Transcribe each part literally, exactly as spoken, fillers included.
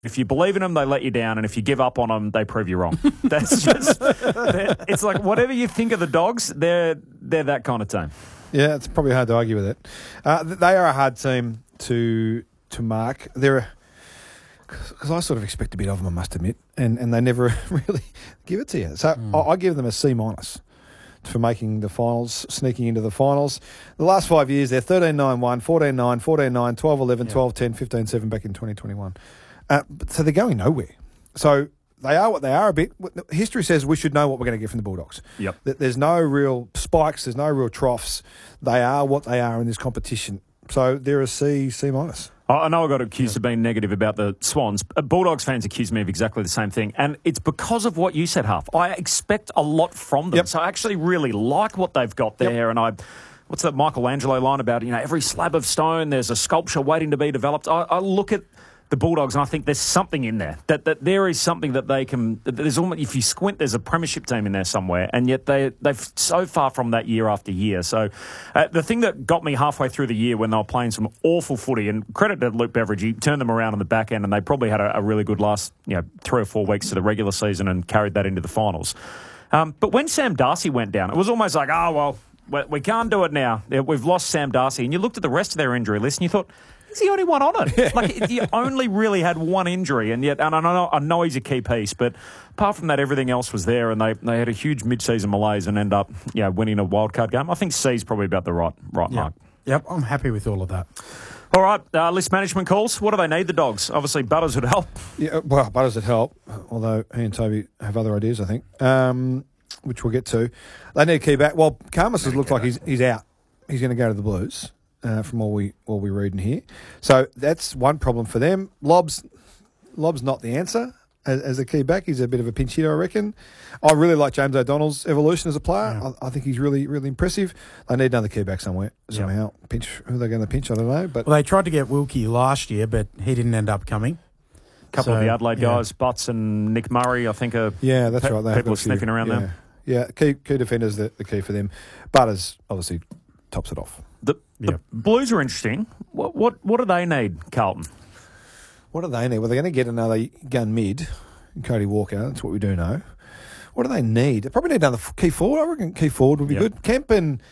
If you believe in them, they let you down, and if you give up on them, they prove you wrong. That's just, it's like whatever you think of the Dogs, they're they're that kind of team. Yeah, it's probably hard to argue with it. Uh, they are a hard team to to mark. They're because I sort of expect a bit of them, I must admit, and, and they never really give it to you. So mm. I, I give them a C minus for making the finals, sneaking into the finals. The last five years, they're thirteen nine one, fourteen nine, fourteen nine, twelve eleven, yeah. twelve ten, fifteen seven back in twenty twenty-one. Uh, so they're going nowhere. So they are what they are a bit. History says we should know what we're going to get from the Bulldogs. Yep. There's no real spikes. There's no real troughs. They are what they are in this competition. So they're a C, C minus. I know I got accused yeah. of being negative about the Swans. Bulldogs fans accuse me of exactly the same thing. And it's because of what you said, Huff. I expect a lot from them. Yep. So I actually really like what they've got there. Yep. And I... What's that Michelangelo line about, you know, every slab of stone, there's a sculpture waiting to be developed. I, I look at the Bulldogs and I think there's something in there. That that there is something that they can... There's almost, if you squint, there's a premiership team in there somewhere. And yet they, they've so far from that year after year. So uh, the thing that got me halfway through the year when they were playing some awful footy, and credit to Luke Beveridge, he turned them around on the back end and they probably had a, a really good last you know three or four weeks to the regular season and carried that into the finals. Um, but when Sam Darcy went down, it was almost like, oh, well... We can't do it now. We've lost Sam Darcy. And you looked at the rest of their injury list and you thought, he's the only one on it. Yeah. Like, he only really had one injury. And yet, and I know, I know he's a key piece, but apart from that, everything else was there. And they, they had a huge mid-season malaise and end up you know, winning a wildcard game. I think C's probably about the right, right yep. mark. Yep, I'm happy with all of that. All right, uh, list management calls. What do they need, the Dogs? Obviously, Butters would help. Yeah, well, Butters would help, although he and Toby have other ideas, I think. Um... which we'll get to. They need a key back. Well, Karmas has looked like he's he's out. He's going to go to the Blues, uh, from all we all we read in here. So that's one problem for them. Lob's Lob's not the answer as, as a key back. He's a bit of a pinch hitter, I reckon. I really like James O'Donnell's evolution as a player. Yeah. I, I think he's really really impressive. They need another key back somewhere somehow. Yep. Pinch who they're going to pinch, I don't know. But well, they tried to get Wilkie last year, but he didn't end up coming. A couple so, of the Adelaide yeah. guys, Butts and Nick Murray, I think are yeah, that's pe- right. They people are sniffing around yeah. there. Yeah, key key defenders the, the key for them. Butters obviously tops it off. The, the yep. Blues are interesting. What what what do they need, Carlton? What do they need? Well, they're going to get another gun mid, Cody Walker. That's what we do know. What do they need? They probably need another key forward. I reckon key forward would be yep. good. Kemp and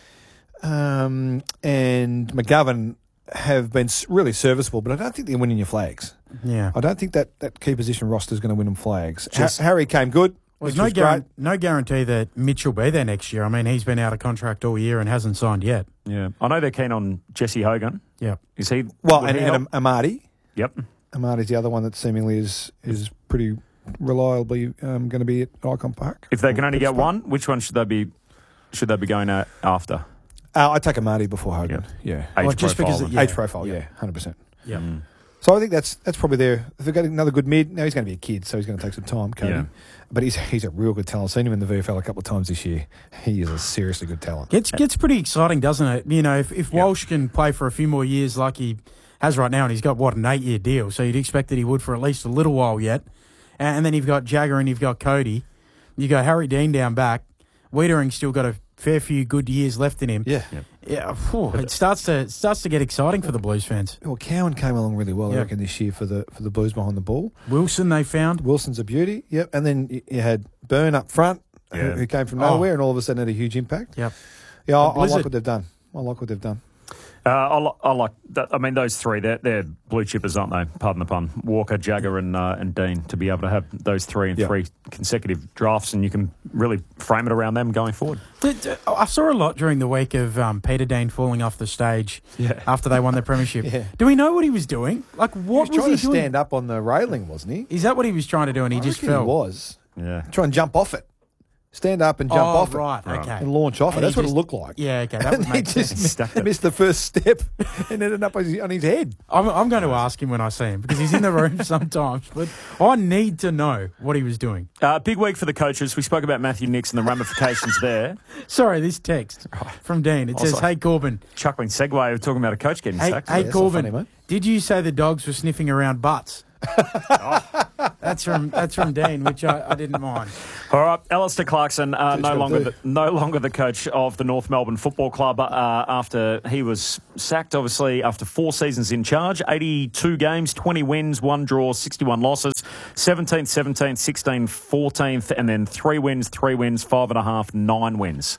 um, and McGovern have been really serviceable, but I don't think they're winning your flags. Yeah, I don't think that, that key position roster is going to win them flags. Just, ha- Harry came good. Well, there's no, guar- no guarantee that Mitch will be there next year. I mean, he's been out of contract all year and hasn't signed yet. Yeah, I know they're keen on Jesse Hogan. Yeah, is he? Well, and, he and Amati. Yep, Amati's the other one that seemingly is is pretty reliably um, going to be at Icon Park. If they can only get one, which one should they be? Should they be going at after? Uh, I take Amati before Hogan. Yep. Yeah, age well, just profile. Because it, yeah. Age profile. Yeah, hundred percent. Yeah. Mm. So I think that's that's probably there. If they've got another good mid, now he's going to be a kid, so he's going to take some time, Cody. Yeah. But he's he's a real good talent. I've seen him in the V F L a couple of times this year. He is a seriously good talent. Gets gets pretty exciting, doesn't it? You know, if, if Walsh yeah. can play for a few more years like he has right now, and he's got, what, an eight-year deal, so you'd expect that he would for at least a little while yet. And then you've got Jagger and you've got Cody. You got Harry Dean down back. Wiedering's still got a fair few good years left in him. Yeah. Yep. Yeah, whew, it starts to it starts to get exciting for the Blues fans. Well, Cowan came along really well, yep. I reckon, this year for the for the Blues behind the ball. Wilson they found. Wilson's a beauty, yep. And then you had Byrne up front, yeah. who, who came from nowhere, oh. and all of a sudden had a huge impact. Yep. Yeah, I, I like what they've done. I like what they've done. Uh, I, li- I like that. I mean, those three, they're, they're blue chippers, aren't they? Pardon the pun. Walker, Jagger and uh, and Dean, to be able to have those three in yep. three consecutive drafts, and you can really frame it around them going forward. I saw a lot during the week of um, Peter Dean falling off the stage yeah. after they won the premiership. yeah. Do we know what he was doing? Like, what he was, was trying he to doing? stand up on the railing, wasn't he? Is that what he was trying to do and he I just reckon fell? He was. Yeah. Try and jump off it. Stand up and jump oh, off right, it. Right, okay. And launch off and it. That's just, what it looked like. Yeah, okay, that would make he just sense. missed, missed the first step and ended up on his head. I'm, I'm going to ask him when I see him because he's in the room sometimes, but I need to know what he was doing. Uh, big week for the coaches. We spoke about Matthew Nicks and the ramifications there. Sorry, this text right. from Dean. It says, hey, Corbin. Chuckling segue of talking about a coach getting hey, sacked. Hey, yeah, Corbin, funny, did you say the Dogs were sniffing around butts? That's from that's from Dean, which I, I didn't mind. All right, Alistair Clarkson, uh, Good no job, longer too. the, no longer the coach of the North Melbourne Football Club uh, after he was sacked, obviously, after four seasons in charge. eighty-two games, twenty wins, one draw, sixty-one losses, seventeenth, seventeenth, sixteenth, fourteenth, and then three wins, three wins, five and a half, nine wins.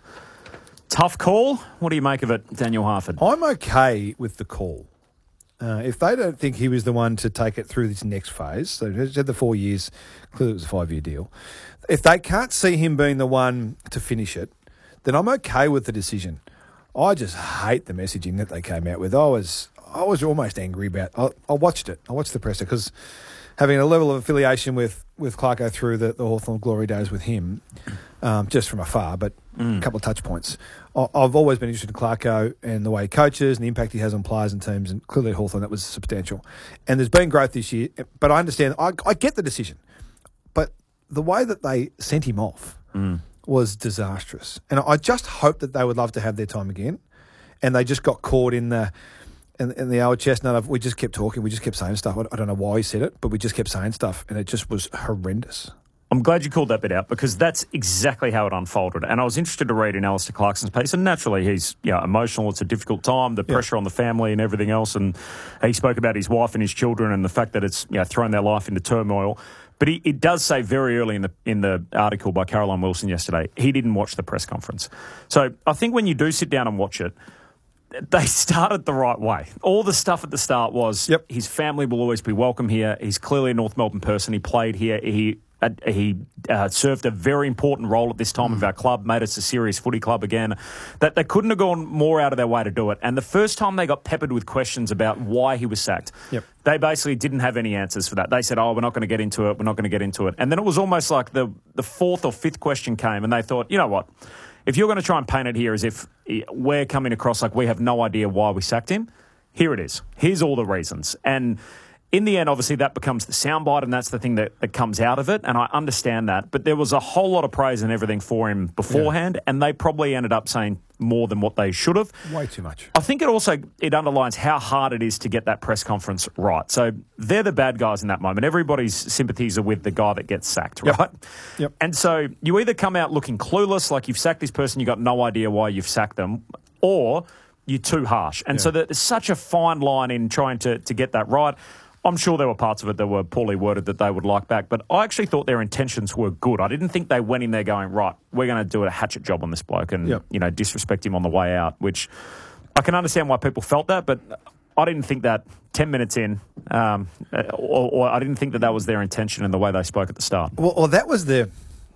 Tough call. What do you make of it, Daniel Harford? I'm okay with the call. Uh, if they don't think he was the one to take it through this next phase, so he had the four years, clearly it was a five-year deal. If they can't see him being the one to finish it, then I'm okay with the decision. I just hate the messaging that they came out with. I was I was almost angry about. I, I watched it. I watched the presser because having a level of affiliation with with Clarko through the, the Hawthorn glory days with him, um, just from afar, but mm. a couple of touch points. I, I've always been interested in Clarko and the way he coaches and the impact he has on players and teams, and clearly at Hawthorn that was substantial. And there's been growth this year, but I understand. I, I get the decision, but the way that they sent him off mm. was disastrous. And I just hope that they would love to have their time again, and they just got caught in the in, in the old chestnut of we just kept talking, we just kept saying stuff. I, I don't know why he said it, but we just kept saying stuff, and it just was horrendous. I'm glad you called that bit out because that's exactly how it unfolded. And I was interested to read in Alistair Clarkson's piece. And naturally, he's you know, emotional. It's a difficult time, the pressure yeah. on the family and everything else. And he spoke about his wife and his children and the fact that it's you know, thrown their life into turmoil. But he, it does say very early in the in the article by Caroline Wilson yesterday, he didn't watch the press conference. So I think when you do sit down and watch it, they started the right way. All the stuff at the start was yep. his family will always be welcome here. He's clearly a North Melbourne person. He played here. He uh, he uh, served a very important role at this time mm. of our club, made us a serious footy club again. That they couldn't have gone more out of their way to do it. And the first time they got peppered with questions about why he was sacked, yep. they basically didn't have any answers for that. They said, oh, we're not going to get into it. We're not going to get into it. And then it was almost like the, the fourth or fifth question came and they thought, you know what? If you're going to try and paint it here as if we're coming across like we have no idea why we sacked him, here it is. Here's all the reasons. And in the end, obviously, that becomes the soundbite, and that's the thing that, that comes out of it. And I understand that. But there was a whole lot of praise and everything for him beforehand, yeah. and they probably ended up saying more than what they should have. Way too much. I think it also it underlines how hard it is to get that press conference right. So they're the bad guys in that moment. Everybody's sympathies are with the guy that gets sacked, right? Yep. Yep. And so you either come out looking clueless, like you've sacked this person, you've got no idea why you've sacked them, or you're too harsh. And yeah. so there's such a fine line in trying to, to get that right. I'm sure there were parts of it that were poorly worded that they would like back, but I actually thought their intentions were good. I didn't think they went in there going, right, we're going to do a hatchet job on this bloke and yep. you know disrespect him on the way out, which I can understand why people felt that, but I didn't think that ten minutes in, um, or, or I didn't think that that was their intention in the way they spoke at the start. Well, well that was the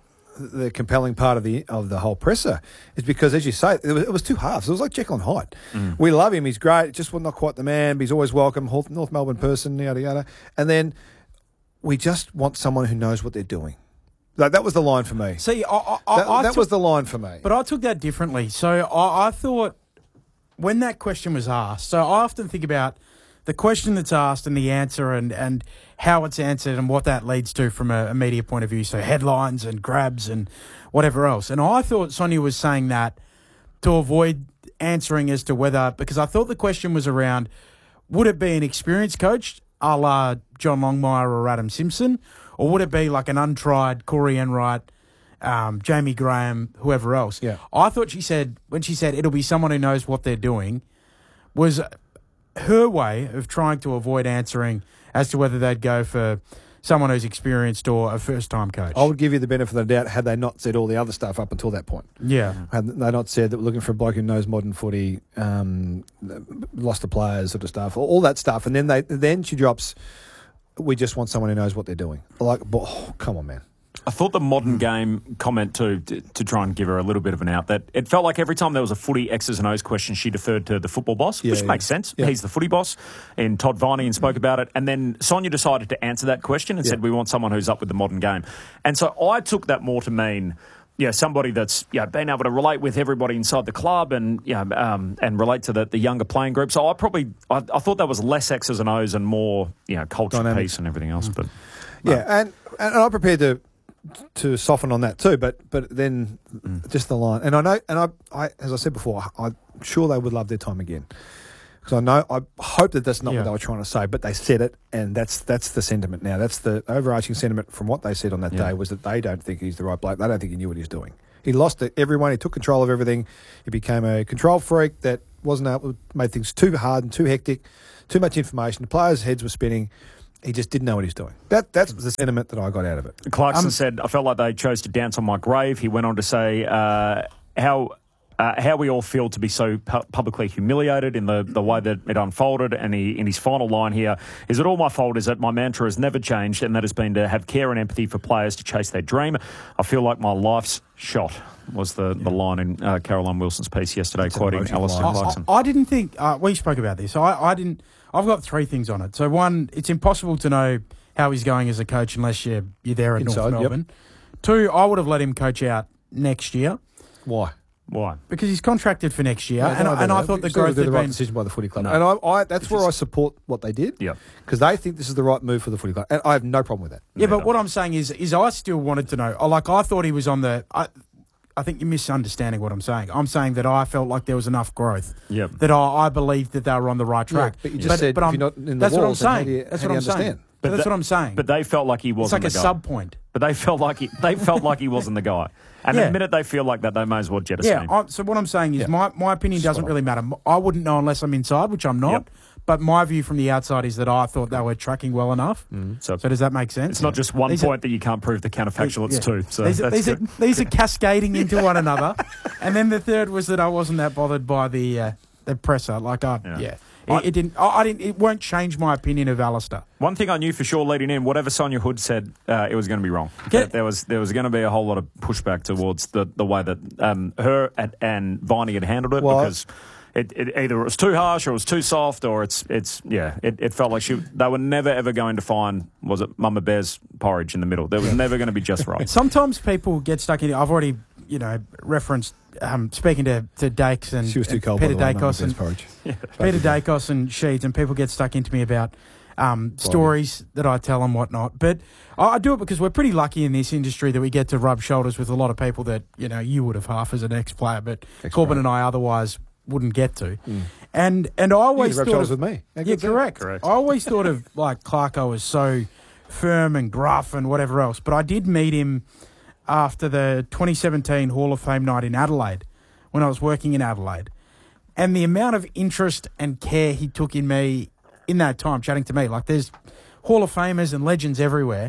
the compelling part of the of the whole presser is because, as you say, it was, it was two halves. It was like Jekyll and Hyde. Mm. We love him. He's great. Just not quite the man, but he's always welcome. North Melbourne person, yada, yada. And then we just want someone who knows what they're doing. Like, that was the line for me. See, I, I, that, I that took, was the line for me. But I took that differently. So I, I thought when that question was asked, so I often think about the question that's asked and the answer and, and how it's answered and what that leads to from a, a media point of view. So headlines and grabs and whatever else. And I thought Sonia was saying that to avoid answering as to whether, because I thought the question was around, would it be an experienced coach a la John Longmire or Adam Simpson, or would it be like an untried Corey Enright, um, Jamie Graham, whoever else? Yeah. I thought she said, when she said it'll be someone who knows what they're doing, was her way of trying to avoid answering as to whether they'd go for someone who's experienced or a first-time coach. I would give you the benefit of the doubt had they not said all the other stuff up until that point. Yeah. Had they not said that we're looking for a bloke who knows modern footy, um, lost the players sort of stuff, all that stuff. And then they then she drops, we just want someone who knows what they're doing. Like, oh, come on, man. I thought the modern game comment too, to, to try and give her a little bit of an out, that it felt like every time there was a footy X's and O's question, she deferred to the football boss, yeah, which yeah. makes sense. Yeah. He's the footy boss, and Todd Viney and spoke about it. And then Sonia decided to answer that question and yeah. said, we want someone who's up with the modern game. And so I took that more to mean, you know, somebody that's you know, been able to relate with everybody inside the club and you know, um, and relate to the, the younger playing group. So I probably, I, I thought that was less X's and O's and more, you know, culture, Dynamic. peace and everything else. But Yeah, no. and, and I'm prepared to to soften on that too, but but then mm. just the line, and I know, and I, I as I said before, I'm sure they would love their time again Because I know, I hope that that's not Yeah. what they were trying to say, but they said it, and that's that's the sentiment now. That's the overarching sentiment from what they said on that Yeah. day was that they don't think he's the right bloke. They don't think he knew what he was doing. He lost it, everyone. He took control of everything. He became a control freak that wasn't able, made things too hard and too hectic, too much information. The players' heads were spinning. He just didn't know what he was doing. That That's the sentiment that I got out of it. Clarkson Um, said, I felt like they chose to dance on my grave. He went on to say uh, how uh, how we all feel to be so pu- publicly humiliated in the, the way that it unfolded. And he, in his final line here, is it all my fault? Is that my mantra has never changed, and that has been to have care and empathy for players to chase their dream. I feel like my life's shot, was the, the line in uh, Caroline Wilson's piece yesterday, That's quoting emotional Alistair line. Clarkson. I, I didn't think uh, we spoke about this. I, I didn't. I've got three things on it. So one, it's impossible to know how he's going as a coach unless you're you're there at Inside, North yep. Melbourne. Two, I would have let him coach out next year Why? Why? because he's contracted for next year, Yeah, and, no, I- and I no, thought the it's got to growth do had the right been. decision by the footy club, No. and I, I that's It's where just- I support what they did. Yeah. because they think this is the right move for the footy club, and I have no problem with that. Yeah, but Neither. what I'm saying is, is I still wanted to know. I- Like I thought he was on the. I, I think you're misunderstanding what I'm saying. I'm saying that I felt like there was enough growth. Yep. That I, I believed that they were on the right track. Yeah, but you just said if I'm- you're not in the that's what I'm walls, then how saying. do you- that's how what do I'm you saying. understand? But that's that- what I'm saying. But they felt like he it's wasn't like a the guy. sub point. But they felt like he, they felt like he wasn't the guy. And Yeah. the minute they feel like that, they may as well jettison Yeah. him. I, so what I'm saying is, Yeah. my, my opinion doesn't really matter. I wouldn't know unless I'm inside, which I'm not. Yep. But my view from the outside is that I thought they were tracking well enough. So So does that make sense? it's not just one These are- point that you can't prove the counterfactual, it's Yeah. two. So these, are, that's these, are, good. these are cascading into one another. And then the third was that I wasn't that bothered by the uh, the presser. Like, I, Yeah. yeah. I- It, it didn't. I, I didn't. It won't change my opinion of Alistair. One thing I knew for sure leading in, whatever Sonia Hood said, uh, it was going to be wrong. Get- That there was there was going to be a whole lot of pushback towards the, the way that um, her and, and Viney had handled it Well, because it, it either it was too harsh or it was too soft or it's it's yeah it, it felt like she they were never ever going to find was it Mama Bear's porridge in the middle. There was never going to be just right. Sometimes people get stuck in. I've already, you know, referenced um, speaking to to Dakes and, She was too and cold. Peter by the way, Mama Dacos Bear's and porridge. Peter Dacos and Sheeds, and people get stuck into me about um, stories that I tell and whatnot. But I, I do it because we're pretty lucky in this industry that we get to rub shoulders with a lot of people that, you know, you would have half as an ex-player, but Ex-player. Corbin and I otherwise wouldn't get to. And and I always You rub thought shoulders of, with me. How yeah, good's that? correct. Correct. I always thought of like Clarko as so firm and gruff and whatever else. But I did meet him after the twenty seventeen Hall of Fame night in Adelaide when I was working in Adelaide. And the amount of interest and care he took in me in that time, chatting to me, like there's Hall of Famers and legends everywhere.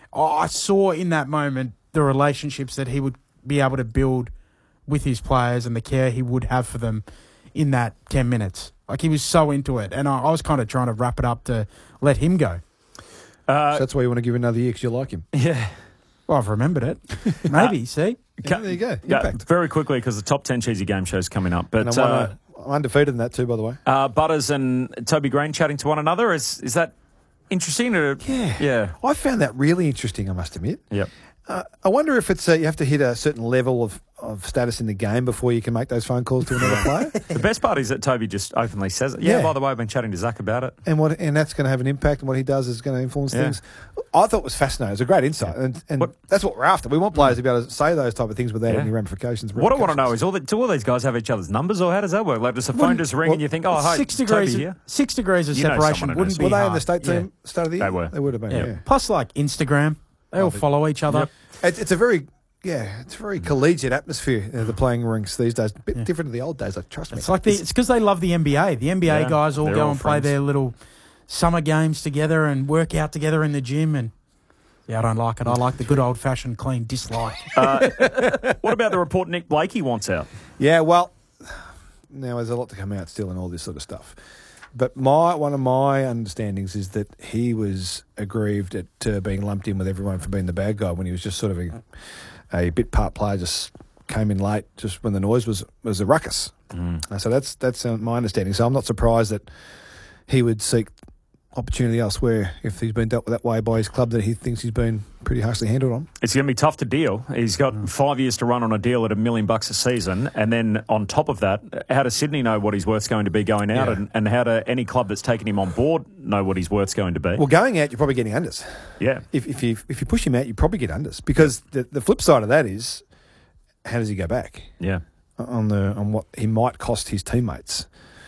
I saw in that moment the relationships that he would be able to build with his players and the care he would have for them in that ten minutes. Like he was so into it. And I, I was kind of trying to wrap it up to let him go. Uh, So that's why you want to give another year because you like him. yeah. Well, I've remembered it. Maybe, see? Yeah, there you go. Yeah, Impact. very quickly because the top ten cheesy game shows coming up. And But I'm, one, uh, uh, I'm undefeated in that too, by the way. uh, Butters and Toby Green chatting to one another is is that interesting? Or, Yeah. yeah, I found that really interesting, I must admit. yep. Uh, I wonder if it's uh, you have to hit a certain level of, of status in the game before you can make those phone calls to another player. The best part is that Toby just openly says it. Yeah, Yeah. by the way, I've been chatting to Zach about it. And what and that's going to have an impact, and what he does is going to influence Yeah. things. I thought it was fascinating. It was a great insight, and, and What- that's what we're after. We want players to be able to say those type of things without Yeah. any ramifications. What I want to know is, all the, do all these guys have each other's numbers, or how does that work? Like, does the phone just ring well, and you think, oh, hi, six Toby degrees, here? six degrees of You know separation someone who wouldn't knows. be Were they in hard. the state Yeah. team start of the They year? were. They would have been. Yeah. Yeah. Plus, like Instagram, they all they- follow each other. Yep. It's, it's a very yeah, it's a very collegiate atmosphere. Uh, the playing rinks these days, a bit different to the old days. Like, trust me, It's like the, it's because they love the N B A. The N B A Yeah, guys all they're go all and play friends. their little summer games together and work out together in the gym. And yeah, I don't like it. I like the good old fashioned clean dislike. Uh, what about the report Nick Blakey wants out? Yeah, well, now there's a lot to come out still and all this sort of stuff. But my one of my understandings is that he was aggrieved at uh, being lumped in with everyone for being the bad guy when he was just sort of a, a bit part player, just came in late, just when the noise was was a ruckus. Mm. Uh, so that's that's uh, my understanding. So I'm not surprised that he would seek opportunity elsewhere if he's been dealt with that way by his club that he thinks he's been pretty harshly handled on. It's going to be tough to deal. He's got five years to run on a deal at a million bucks a season. And then on top of that, how does Sydney know what his worth's going to be going out? Yeah. And, and how do any club that's taken him on board know what his worth's going to be? Well, going out, you're probably getting unders. yeah. If, if you if you push him out, you probably get unders because the the flip side of that is how does he go back Yeah. on the on what he might cost his teammates.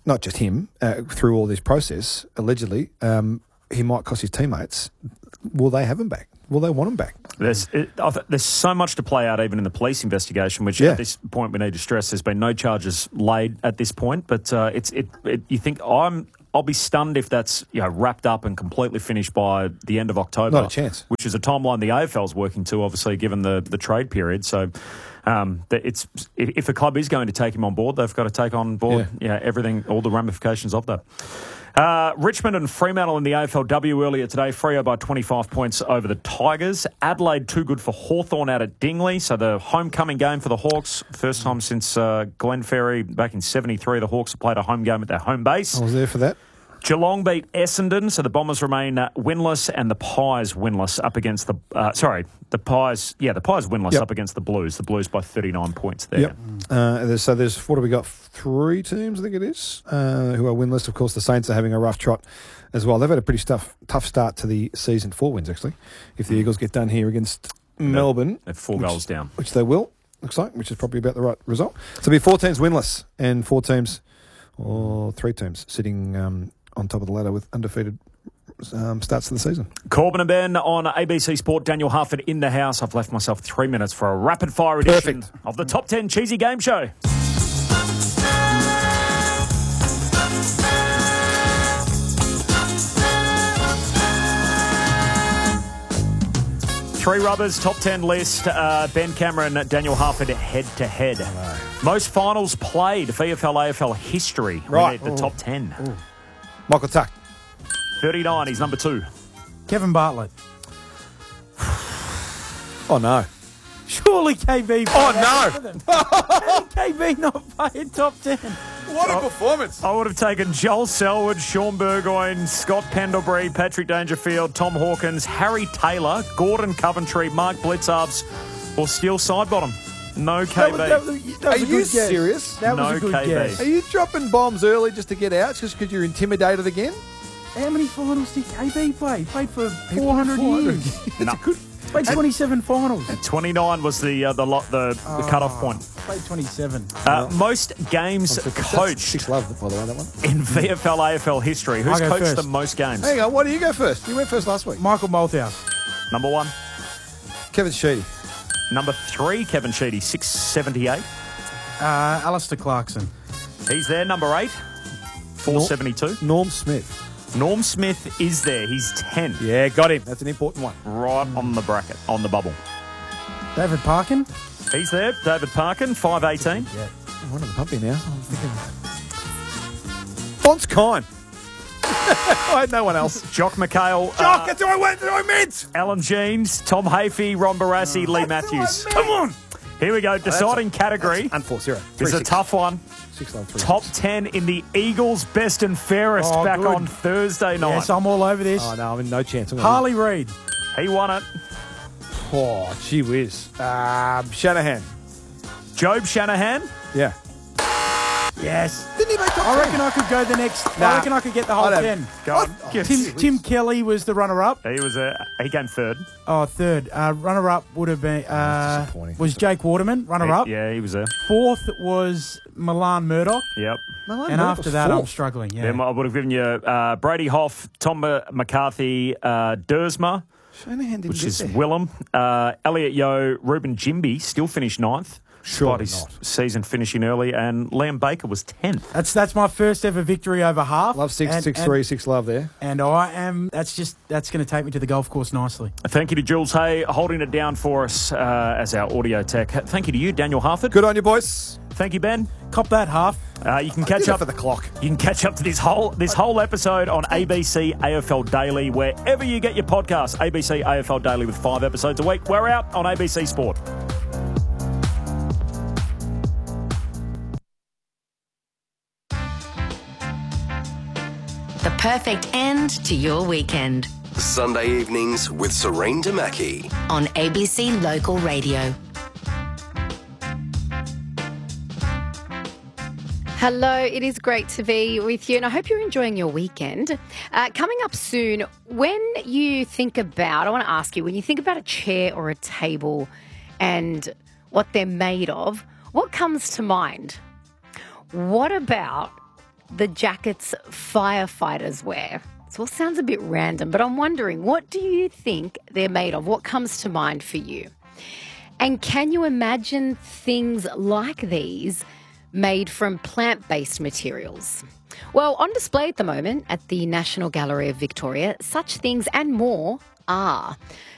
not just him, uh, through all this process, allegedly, um, he might cost his teammates. Will they have him back? Will they want him back? There's it, I th- there's so much to play out even in the police investigation, which Yeah. at this point we need to stress there's been no charges laid at this point. But uh, it's it, it. You think I'm? I'll be stunned if that's you know wrapped up and completely finished by the end of October. Not a chance. Which is a timeline the A F L's working to, obviously, given the the trade period. So. Um, that it's if if a club is going to take him on board, they've got to take on board Yeah. yeah, everything, all the ramifications of that. Uh, Richmond and Fremantle in the A F L W earlier today. Freo by twenty-five points over the Tigers. Adelaide too good for Hawthorn out at Dingley. So the homecoming game for the Hawks. First time since uh, Glenferrie back in seventy-three. The Hawks have played a home game at their home base. I was there for that. Geelong beat Essendon, so the Bombers remain uh, winless, and the Pies winless up against the. Uh, sorry, the Pies. Yeah, the Pies winless Yep. up against the Blues. The Blues by thirty-nine points there. Yep. Uh, there's, so there's what have we got? Three teams, I think it is, uh, who are winless. Of course, the Saints are having a rough trot as well. They've had a pretty tough, tough start to the season. Four wins actually. If the Eagles get done here against Melbourne, They're four which- goals down. which they will, looks like, which is probably about the right result. So it'll be four teams winless and four teams, or three teams sitting um, on top of the ladder with undefeated um, starts to the season. Corbin and Ben on A B C Sport. Daniel Harford in the house. I've left myself three minutes for a rapid fire edition Perfect. of the Top ten Cheesy Game Show. Three rubbers, top ten list. Uh, Ben Cameron, Daniel Harford head to head. Most finals played, V F L A F L history. We Right. need the top ten. Michael Tuck. thirty-nine, he's number two. Kevin Bartlett. Oh no. Surely K B. Oh, no. K B not playing top ten. What a performance. I would have taken Joel Selwood, Sean Burgoyne, Scott Pendlebury, Patrick Dangerfield, Tom Hawkins, Harry Taylor, Gordon Coventry, Mark Blitzarves, or Steele Sidebottom. No K B. That was- that was- that was Are a you good guess. serious? That was No a good K B. guess. Are you dropping bombs early just to get out, just because you're intimidated again? How many finals did K B play? He played for four hundred years. No. Played twenty-seven finals. twenty-nine was the uh, the lot the, the cutoff point. Played twenty-seven. Uh, most games That's coached Six love, by the way, that one. in V F L A F L history. Who's I'll go coached first. the most games? Hang on, why do you go first? You went first last week. Michael Malthouse. Number one. Kevin Sheedy. Number three, Kevin Sheedy, six seventy-eight. Uh, Alistair Clarkson. He's there. Number eight, four seventy-two. Norm Smith. Norm Smith is there. He's ten. Yeah, got him. That's an important one. Right on the bracket, on the bubble. David Parkin. He's there. David Parkin, five eighteen. Yeah. I'm running the pumpy now. I'm thinking. Fonz Kine. I had no one else. Jock McHale. Jock, uh, that's who I went. That's who I meant. Alan Jeans, Tom Hafey, Ron Barassi, Lee Matthews. Come on. Here we go. Deciding category. Unfour zero. This is a tough one. Six love three. Top six. ten in the Eagles' best and fairest Oh, back good. on Thursday night. Yes, I'm all over this. Oh no, I'm in no chance. I'm gonna Harley Reid. He won it. Oh, gee whiz. Um, Shanahan. Job Shanahan. Yeah. Yes. Didn't he make top I ten? reckon I could go the next. Nah. I reckon I could get the whole I don't- ten. Go on. Oh, Yes. Tim, Tim Kelly was the runner-up. He was a. He came third. Oh, third. Uh, runner-up would have been uh, disappointing. was Jake Waterman. Runner-up. He- yeah, he was there. Fourth was Milan Murdoch. Yep. Milan And Murdoch after was that, I'm fourth. struggling. Yeah. Then I would have given you uh, Brady Hoff, Tom uh, McCarthy, uh, Dersma, Shanahan didn't which get is there. Willem, uh, Elliot Yeo, Ruben Jimby, still finished ninth. Surely despite his not. season finishing early, and Liam Baker was tenth. That's that's my first ever victory over half. Love six, and, six, and, three, six love there. And I am. That's just that's going to take me to the golf course nicely. Thank you to Jules Hay holding it down for us uh, as our audio tech. Thank you to you, Daniel Harford. Good on you, boys. Thank you, Ben. Cop that half. Uh, you can catch Did it up for the clock. You can catch up to this whole this whole episode on A B C A F L Daily, wherever you get your podcasts. A B C A F L Daily with five episodes a week. We're out on A B C Sport. The perfect end to your weekend Sunday evenings with Serene Damaki. on A B C Local Radio. Hello, it is great to be with you, and I hope you're enjoying your weekend. Uh, coming up soon, when you think about, I want to ask you, when you think about a chair or a table and what they're made of, what comes to mind? What about the jackets firefighters wear. This all sounds a bit random, but I'm wondering, what do you think they're made of? What comes to mind for you? And can you imagine things like these made from plant-based materials? Well, on display at the moment at the National Gallery of Victoria, such things and more are.